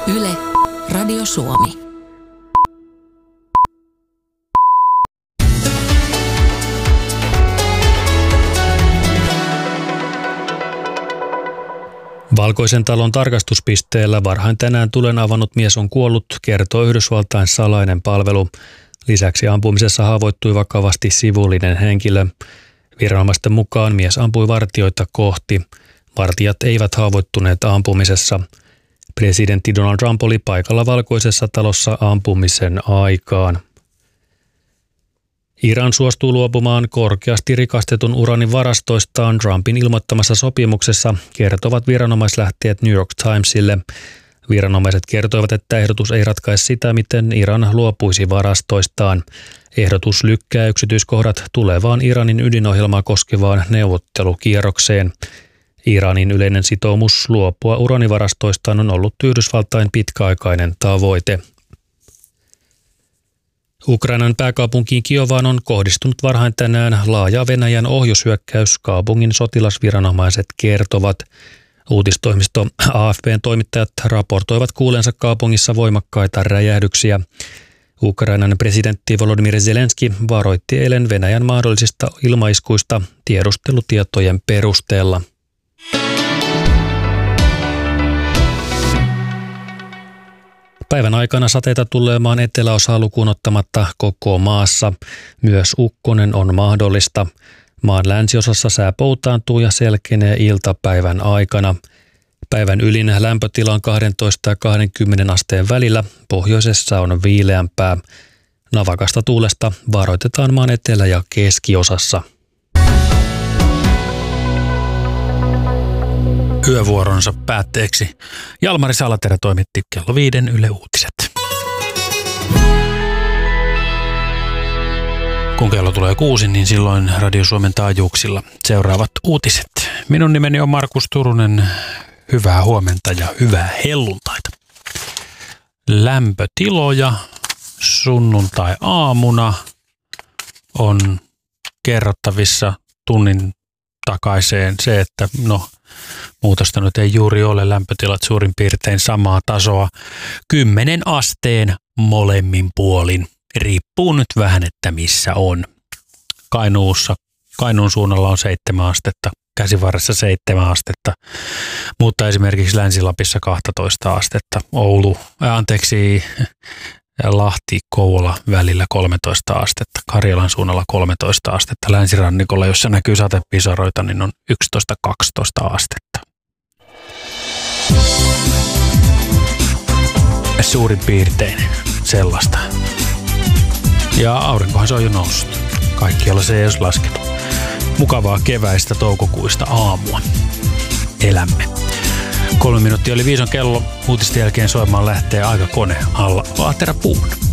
Yle, Radio Suomi. Valkoisen talon tarkastuspisteellä varhain tänään tulen avannut mies on kuollut, kertoo Yhdysvaltain salainen palvelu. Lisäksi ampumisessa haavoittui vakavasti sivullinen henkilö. Viranomaisten mukaan mies ampui vartijoita kohti. Vartijat eivät haavoittuneet ampumisessa. Presidentti Donald Trump oli paikalla Valkoisessa talossa ampumisen aikaan. Iran suostuu luopumaan korkeasti rikastetun uranin varastoistaan Trumpin ilmoittamassa sopimuksessa, kertovat viranomaislähteet New York Timesille. Viranomaiset kertoivat, että ehdotus ei ratkaisi sitä, miten Iran luopuisi varastoistaan. Ehdotus lykkää yksityiskohdat tulevaan Iranin ydinohjelmaa koskevaan neuvottelukierrokseen. Iranin yleinen sitoumus luopua uranivarastoistaan on ollut Yhdysvaltain pitkäaikainen tavoite. Ukrainan pääkaupunkiin Kiovaan on kohdistunut varhain tänään laaja Venäjän ohjushyökkäys, kaupungin sotilasviranomaiset kertovat. Uutistoimisto AFP:n toimittajat raportoivat kuulleensa kaupungissa voimakkaita räjähdyksiä. Ukrainan presidentti Volodymyr Zelenski varoitti eilen Venäjän mahdollisista ilmaiskuista tiedustelutietojen perusteella. Päivän aikana sateita tulee maan eteläosaa lukuun ottamatta koko maassa. Myös ukkonen on mahdollista. Maan länsiosassa sää poutaantuu ja selkenee iltapäivän aikana. Päivän ylin lämpötila on 12 ja 20 asteen välillä. Pohjoisessa on viileämpää. Navakasta tuulesta varoitetaan maan etelä- ja keskiosassa. Yövuoronsa päätteeksi Jalmari Salaterä toimitti kello 5 Yle Uutiset. Kun kello tulee 6, niin silloin Radio Suomen taajuuksilla seuraavat uutiset. Minun nimeni on Markus Turunen. Hyvää huomenta ja hyvää helluntaita. Lämpötiloja sunnuntai-aamuna on kerrottavissa tunnin takaiseen se, että muutosta nyt ei juuri ole, lämpötilat suurin piirtein samaa tasoa 10 asteen molemmin puolin. Riippuu nyt vähän, että missä on. Kainuun suunnalla on 7 astetta, Käsivarressa 7 astetta, mutta esimerkiksi Länsi-Lapissa 12 astetta. Lahti-Kouvola välillä 13 astetta, Karjalan suunnalla 13 astetta, länsirannikolla, jossa näkyy satepisaroita, niin on 11-12 astetta. Suurin piirtein sellaista. Ja aurinkohan se on jo noussut. Kaikkialla se ei olisi laskenut. Mukavaa keväistä toukokuista aamua elämme. 3 minuuttia oli 5 kello. Uutisten jälkeen soimaan lähtee aikakone alla Vaahtera Puun.